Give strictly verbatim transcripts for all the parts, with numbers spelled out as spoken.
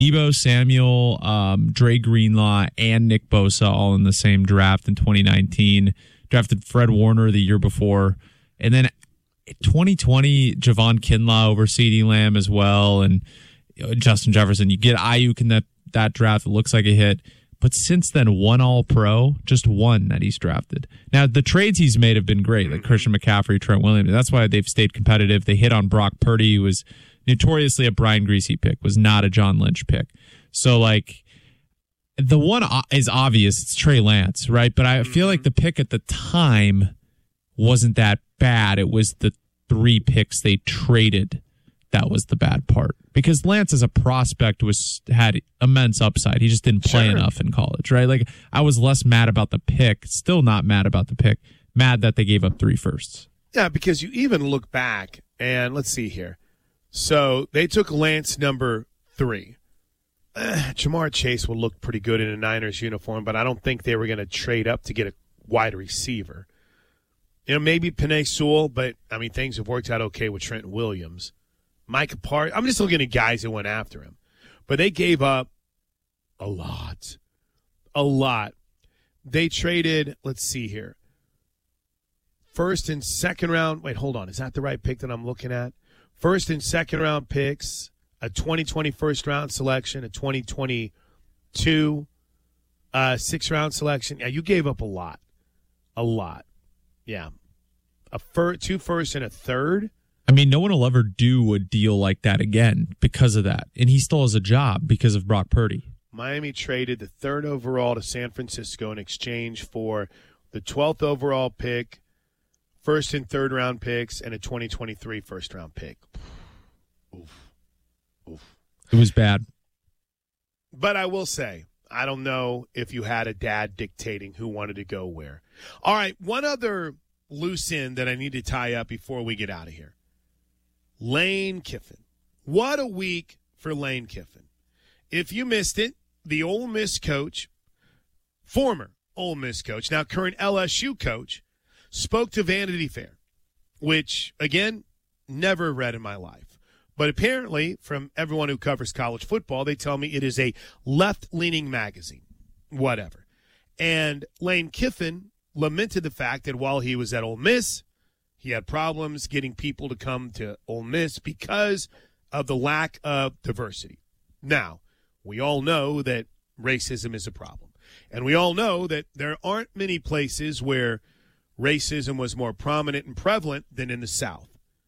Deebo Samuel, um, Dre Greenlaw, and Nick Bosa all in the same draft in twenty nineteen. Drafted Fred Warner the year before. And then twenty twenty, Javon Kinlaw over CeeDee Lamb as well, and Justin Jefferson. You get Ayuk in that, that draft. It looks like a hit. But since then, one All-Pro, just one that he's drafted. Now, the trades he's made have been great, like Christian McCaffrey, Trent Williams. That's why they've stayed competitive. They hit on Brock Purdy, who was notoriously a Brian Griese pick, was not a John Lynch pick. So, like, the one is obvious. It's Trey Lance, right? But I feel like the pick at the time wasn't that bad. It was the three picks they traded that was the bad part. Because Lance as a prospect was had immense upside. He just didn't play Sure. enough in college, right? Like, I was less mad about the pick. Still not mad about the pick. Mad that they gave up three firsts. Yeah, because you even look back, and let's see here. So they took Lance number three. Uh, Jamar Chase will look pretty good in a Niners uniform, but I don't think they were going to trade up to get a wide receiver. You know, maybe Penei Sewell, but, I mean, things have worked out okay with Trent Williams. Micah Parsons. I'm just looking at guys that went after him. But they gave up a lot. A lot. They traded, let's see here, first and second round. Wait, hold on. Is that the right pick that I'm looking at? First and second round picks, a twenty twenty first round selection, a twenty twenty-two uh, sixth round selection. Yeah, you gave up a lot. A lot. Yeah. A fir- two first and a third. I mean, no one will ever do a deal like that again because of that. And he still has a job because of Brock Purdy. Miami traded the third overall to San Francisco in exchange for the twelfth overall pick, first and third round picks, and a twenty twenty-three first round pick. Oof. Oof. It was bad. But I will say, I don't know if you had a dad dictating who wanted to go where. All right, one other loose end that I need to tie up before we get out of here. Lane Kiffin. What a week for Lane Kiffin. If you missed it, the Ole Miss coach, former Ole Miss coach, now current L S U coach, spoke to Vanity Fair, which, again, never read in my life. But apparently, from everyone who covers college football, they tell me it is a left-leaning magazine, whatever. And Lane Kiffin lamented the fact that while he was at Ole Miss, he had problems getting people to come to Ole Miss because of the lack of diversity. Now, we all know that racism is a problem. And we all know that there aren't many places where racism was more prominent and prevalent than in the South.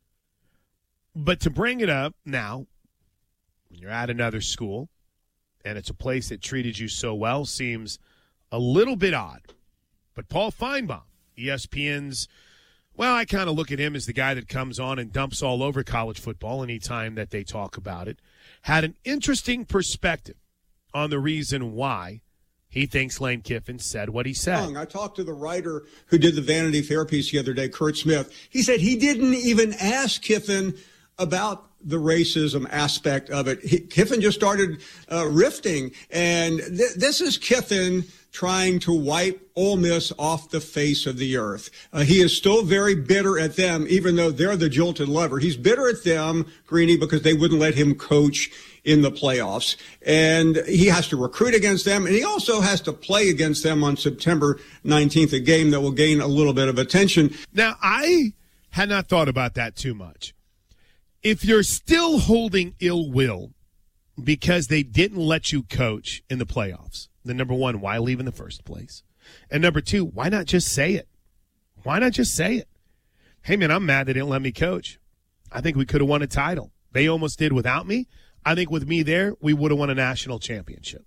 But to bring it up now, when you're at another school, and it's a place that treated you so well, seems a little bit odd. But Paul Feinbaum, E S P N's, well, I kind of look at him as the guy that comes on and dumps all over college football anytime that they talk about it, had an interesting perspective on the reason why he thinks Lane Kiffin said what he said. I talked to the writer who did the Vanity Fair piece the other day, Kurt Smith. He said he didn't even ask Kiffin about the racism aspect of it. He, Kiffin just started uh, rifting, and th- this is Kiffin trying to wipe Ole Miss off the face of the earth. Uh, he is still very bitter at them, even though they're the jilted lover. He's bitter at them, Greeny, because they wouldn't let him coach in the playoffs. And he has to recruit against them, and he also has to play against them on September nineteenth, a game that will gain a little bit of attention. Now, I had not thought about that too much. If you're still holding ill will because they didn't let you coach in the playoffs, then number one, why leave in the first place? And number two, why not just say it? Why not just say it? Hey, man, I'm mad they didn't let me coach. I think we could have won a title. They almost did without me. I think with me there, we would have won a national championship.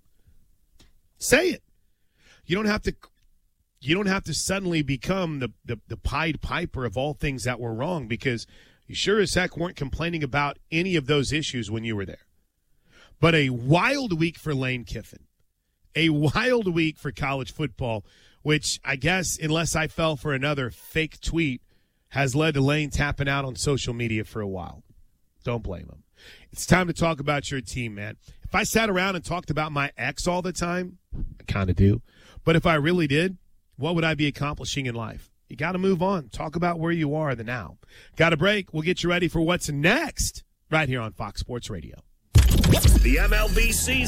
Say it. You don't have to you don't have to suddenly become the, the, the Pied Piper of all things that were wrong, because you sure as heck weren't complaining about any of those issues when you were there. But a wild week for Lane Kiffin. A wild week for college football, which I guess, unless I fell for another fake tweet, has led to Lane tapping out on social media for a while. Don't blame him. It's time to talk about your team, man. If I sat around and talked about my ex all the time, I kind of do. But if I really did, what would I be accomplishing in life? You got to move on. Talk about where you are, the now. Got a break. We'll get you ready for what's next right here on Fox Sports Radio. The M L B season